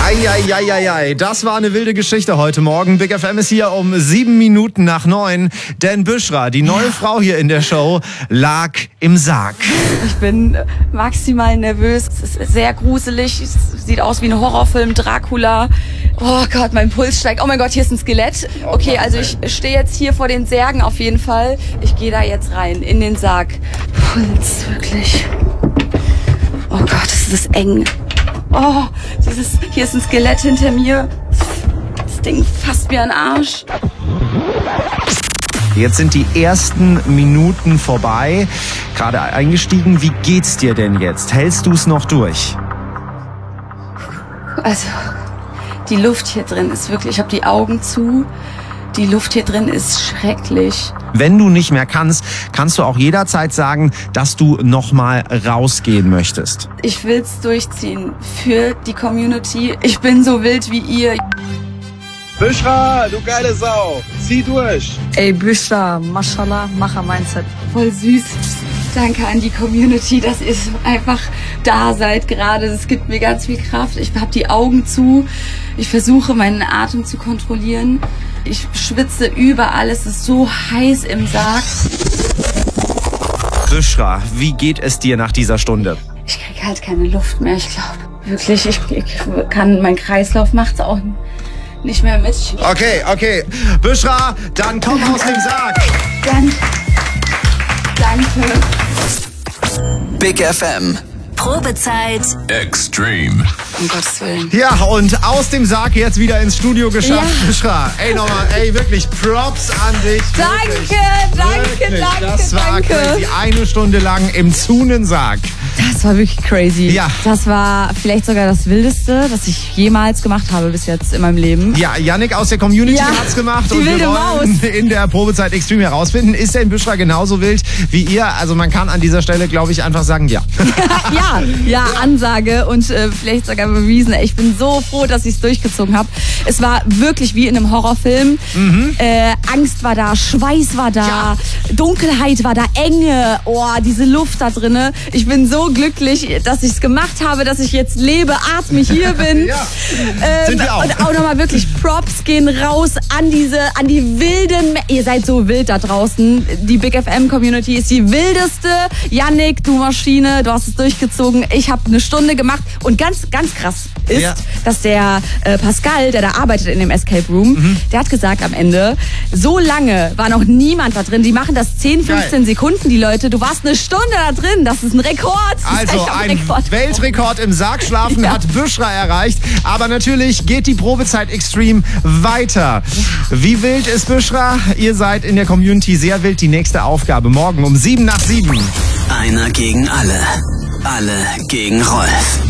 Eieieiei, das war eine wilde Geschichte heute Morgen. Big FM ist hier um 7 Minuten nach 9. Denn Büschra, die neue Frau hier in der Show, lag im Sarg. Ich bin maximal nervös. Es ist sehr gruselig. Es sieht aus wie ein Horrorfilm, Dracula. Oh Gott, mein Puls steigt. Oh mein Gott, hier ist ein Skelett. Okay, also ich stehe jetzt hier vor den Särgen auf jeden Fall. Ich gehe da jetzt rein, in den Sarg. Puls, wirklich. Oh Gott, es ist eng. Oh, hier ist ein Skelett hinter mir. Das Ding fasst mir an den Arsch. Jetzt sind die ersten Minuten vorbei. Gerade eingestiegen. Wie geht's dir denn jetzt? Hältst du es noch durch? Also, die Luft hier drin ist wirklich, ich habe die Augen zu. Die Luft hier drin ist schrecklich. Wenn du nicht mehr kannst, kannst du auch jederzeit sagen, dass du nochmal rausgehen möchtest. Ich will's durchziehen für die Community. Ich bin so wild wie ihr. Büschra, du geile Sau, zieh durch. Ey, Büschra, Mashallah, Macher-Mindset. Voll süß. Danke an die Community, dass ihr einfach da seid gerade. Es gibt mir ganz viel Kraft. Ich habe die Augen zu. Ich versuche, meinen Atem zu kontrollieren. Ich schwitze überall. Es ist so heiß im Sarg. Büschra, wie geht es dir nach dieser Stunde? Ich kriege halt keine Luft mehr, ich glaube. Wirklich, ich kann, mein Kreislauf macht's auch nicht mehr mit. Okay. Büschra, dann komm aus dem Sarg. Danke. Big FM. Probezeit Extreme. Um Gottes Willen. Ja, und aus dem Sarg jetzt wieder ins Studio geschafft. Ja. Büschra, ey nochmal, wirklich Props an dich. Danke. Das war crazy. 1 Stunde lang im Zunensarg. Das war wirklich crazy. Ja. Das war vielleicht sogar das Wildeste, das ich jemals gemacht habe bis jetzt in meinem Leben. Ja, Yannick aus der Community hat's gemacht. Die und wilde wir wollen Maus. in der Probezeit Extreme herausfinden, ist denn Büschra genauso wild wie ihr? Also man kann an dieser Stelle, glaube ich, einfach sagen, ja. Ja, Ansage und vielleicht sogar bewiesen. Ich bin so froh, dass ich es durchgezogen habe. Es war wirklich wie in einem Horrorfilm. Angst war da, Schweiß war da, Dunkelheit war da, Enge. Oh, diese Luft da drinne. Ich bin so glücklich, dass ich es gemacht habe, dass ich jetzt lebe, atme, hier bin. Sind wir auch. Und auch nochmal wirklich Props gehen raus an die wilden, ihr seid so wild da draußen. Die Big FM Community ist die wildeste. Yannick, du Maschine, du hast es durchgezogen. Ich habe 1 Stunde gemacht und ganz krass ist, dass der Pascal, der da arbeitet in dem Escape Room, der hat gesagt am Ende, so lange war noch niemand da drin. Die machen das 10, 15 Sekunden, die Leute. Du warst 1 Stunde da drin. Das ist ein Rekord. Also ein Weltrekord im Sargschlafen hat Büschra erreicht. Aber natürlich geht die Probezeit Extreme weiter. Wie wild ist Büschra? Ihr seid in der Community sehr wild. Die nächste Aufgabe morgen um 7 nach 7. Einer gegen alle. Alle gegen Rolf.